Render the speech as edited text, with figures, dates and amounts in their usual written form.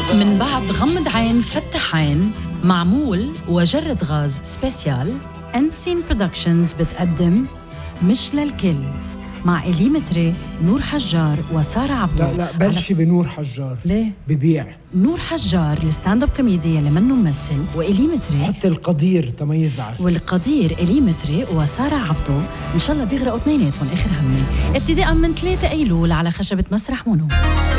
من بعد غمض عين فتح عين معمول وجرد غاز سبيسيال، أنسين برودكشنز بتقدم مش للكل مع إليمتري، نور حجار وسارة عبدو. لا بلشي بنور حجار. ليه؟ ببيع نور حجار الستاند اب كوميدي اللي منه ممثل، وإليمتري حتى القدير تميزعر، والقدير إليمتري وسارة عبدو. إن شاء الله بيغرقوا اثنيناتهم آخر همي ابتداء من 3 أيلول على خشبة مسرح مونو.